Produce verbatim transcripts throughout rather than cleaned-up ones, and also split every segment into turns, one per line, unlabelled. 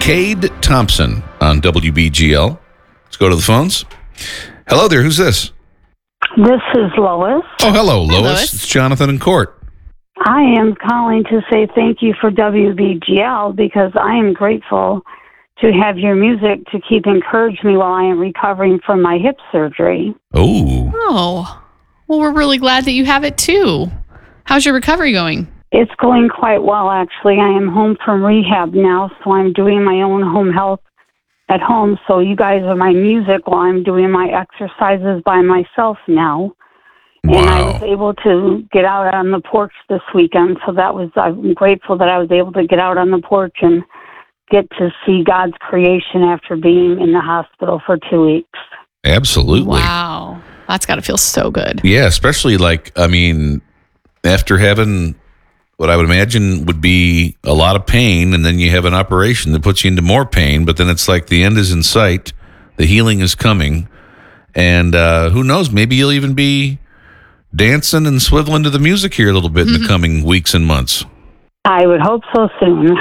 Cade Thompson on W B G L. Let's go to the phones. Hello there. Who's this?
This is Lois.
Oh, hello, Lois.
Lois.
It's Jonathan in court.
I am calling to say thank you for W B G L because I am grateful to have your music to keep encourage me while I am recovering from my hip surgery.
Oh.
Oh, well, we're really glad that you have it too. How's your recovery going?
It's going quite well, actually. I am home from rehab now, so I'm doing my own home health at home. So you guys are my music while I'm doing my exercises by myself now.
Wow.
And I was able to get out on the porch this weekend, so that was, I'm grateful that I was able to get out on the porch and get to see God's creation after being in the hospital for two weeks.
Absolutely.
Wow. That's got to feel so good.
Yeah, especially like, I mean, after having what I would imagine would be a lot of pain, and then you have an operation that puts you into more pain, but then it's like the end is in sight, the healing is coming, and uh, who knows, maybe you'll even be dancing and swiveling to the music here a little bit in the coming weeks and months.
I would hope so soon.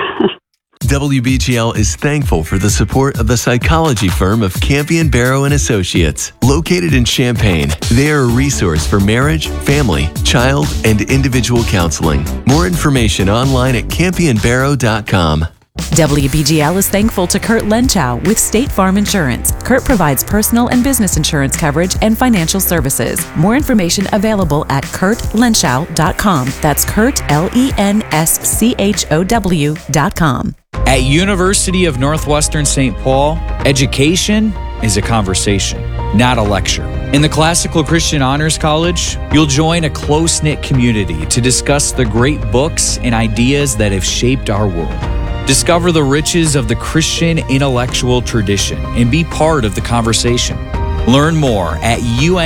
W B G L is thankful for the support of the psychology firm of Campion Barrow and Associates, located in Champaign. They are a resource for marriage, family, child, and individual counseling. More information online at campion barrow dot com.
W B G L is thankful to Kurt Lenchow with State Farm Insurance. Kurt provides personal and business insurance coverage and financial services. More information available at kurt lenschow dot com. That's Kurt, L E N S C H O W dot com.
At University of Northwestern Saint Paul, education is a conversation, not a lecture. In the Classical Christian Honors College, you'll join a close-knit community to discuss the great books and ideas that have shaped our world. Discover the riches of the Christian intellectual tradition and be part of the conversation. Learn more at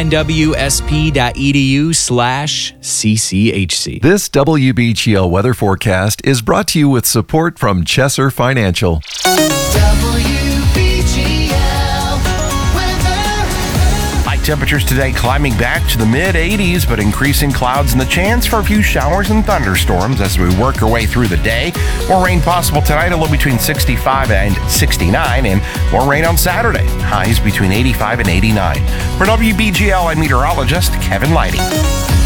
unwsp.edu slash CCHC.
This W B G L weather forecast is brought to you with support from Chesser Financial.
Temperatures today climbing back to the mid eighties, but increasing clouds and the chance for a few showers and thunderstorms as we work our way through the day. More rain possible tonight, a little between sixty-five and sixty-nine, and more rain on Saturday. Highs between eighty-five and eighty-nine. For W B G L, I'm meteorologist Kevin Lighty.